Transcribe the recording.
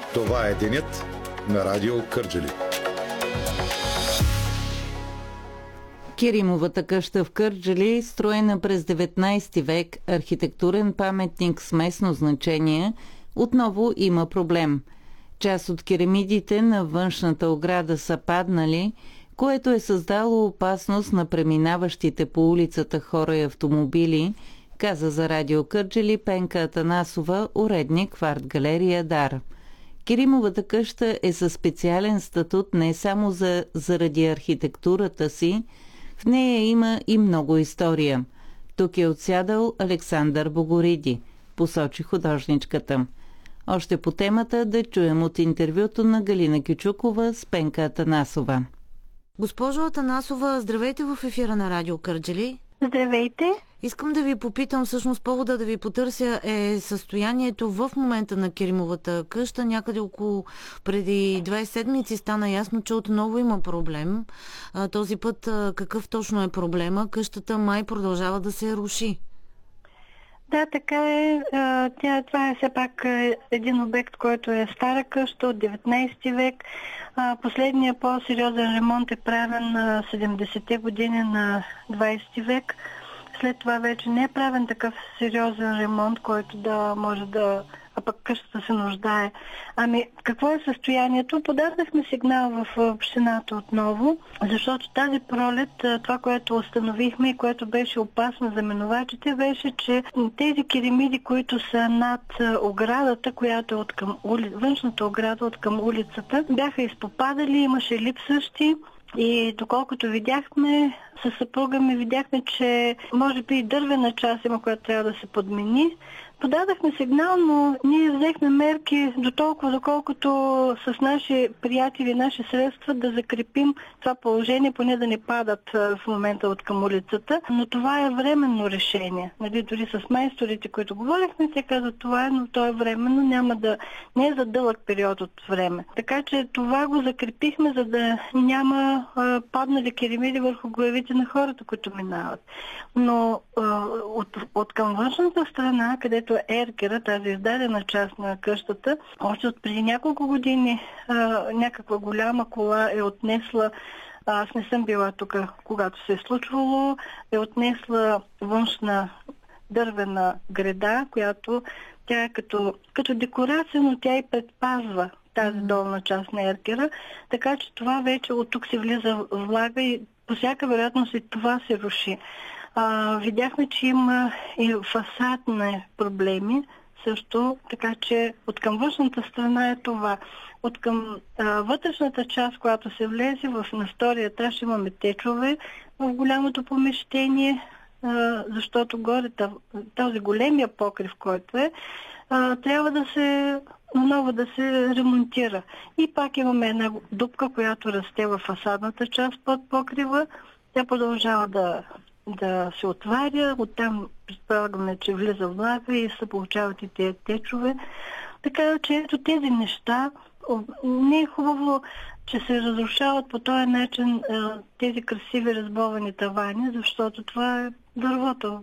Това е денят на Радио Кърджали. Керимовата къща в Кърджали, строена през 19 век, архитектурен паметник с местно значение, отново има проблем. Част от керамидите на външната ограда са паднали, което е създало опасност на преминаващите по улицата хора и автомобили, каза за Радио Кърджали Пенка Атанасова, уредник в арт-галерия Дар. Керимовата къща е със специален статут не само заради архитектурата си, в нея има и много история. Тук е отсядал Александър Богориди, посочи художничката. Още по темата да чуем от интервюто на Галина Кючукова с Пенка Атанасова. Госпожо Атанасова, здравейте в ефира на Радио Кърджали. Здравейте. Искам да ви попитам, всъщност повода да ви потърся е състоянието в момента на Керимовата къща. Някъде около преди 2 седмици стана ясно, че отново има проблем. Този път какъв точно е проблема? Къщата май продължава да се руши. Да, така е. Това е все пак един обект, който е стара къща от 19 век. Последният по-сериозен ремонт е правен на 70-те години на 20 век. След това вече не е правен такъв сериозен ремонт, който да може да... А пък къщата се нуждае. Ами, какво е състоянието? Подадахме сигнал в общината отново, защото тази пролет, това, което установихме и което беше опасно за минувачите, беше, че тези керамиди, които са над оградата, която е от към външната ограда от към улицата, бяха изпопадали, имаше липсващи. И доколкото видяхме, със съпруга ми видяхме, че може би и дървена част има, която трябва да се подмени. Подадахме сигнал, но ние взехме мерки доколкото с наши приятели, наши средства да закрепим това положение, поне да не падат в момента от към улицата. Но това е временно решение. Нали, дори с майсторите, които говорихме, те казват това е, но то е временно, не е за дълъг период от време. Така че това го закрепихме, за да няма паднали керамиди върху главите на хората, които минават. Но от към външната страна, където еркера, тази издадена част на къщата, още от преди няколко години някаква голяма кола е отнесла, аз не съм била тук, когато се е случвало, е отнесла външна дървена греда, която тя е като декорация, но тя и предпазва тази долна част на еркера, така че това вече от тук се влиза влага и по всяка вероятност и това се руши. Видяхме, че има и фасадни проблеми също, така че от към външната страна е това. От към вътрешната част, която се влезе на втория етаж, имаме течове в голямото помещение, защото горе този големия покрив, който трябва да се наново да се ремонтира. И пак имаме една дупка, която расте в фасадната част под покрива. Тя продължава да се отваря, оттам предполагаме, че влиза влага и се получават и тези течове. Така че ето тези неща, не е хубаво, че се разрушават по този начин тези красиви разбовани тавани, защото това е дървото.